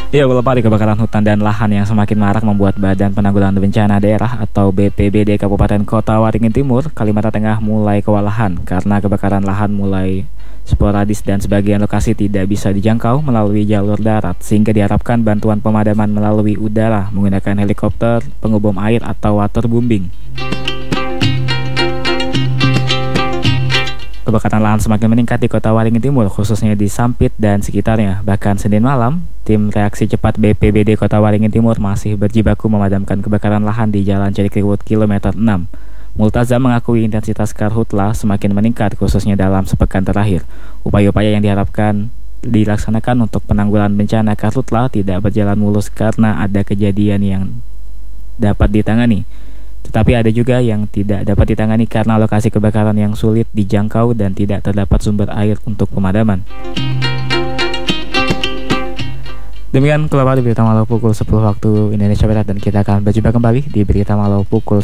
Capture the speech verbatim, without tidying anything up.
Ya, bola pari kebakaran hutan dan lahan yang semakin marak membuat Badan Penanggulangan Bencana Daerah atau B P B D Kabupaten Kota Waringin Timur, Kalimantan Tengah mulai kewalahan karena kebakaran lahan mulai sporadis dan sebagian lokasi tidak bisa dijangkau melalui jalur darat, sehingga diharapkan bantuan pemadaman melalui udara menggunakan helikopter, pengubum air atau waterbombing. Kebakaran lahan semakin meningkat di Kota Waringin Timur, khususnya di Sampit dan sekitarnya. Bahkan Senin malam, tim reaksi cepat B P B D Kota Waringin Timur masih berjibaku memadamkan kebakaran lahan di Jalan Cilikriwut kilometer enam. Multazam mengakui intensitas karhutla semakin meningkat, khususnya dalam sepekan terakhir. Upaya-upaya yang diharapkan dilaksanakan untuk penanggulangan bencana karhutla tidak berjalan mulus karena ada kejadian yang dapat ditangani. Tetapi ada juga yang tidak dapat ditangani karena lokasi kebakaran yang sulit dijangkau dan tidak terdapat sumber air untuk pemadaman. Demikian keluar di Berita Malau pukul sepuluh waktu Indonesia Barat, dan kita akan berjumpa kembali di Berita Malau pukul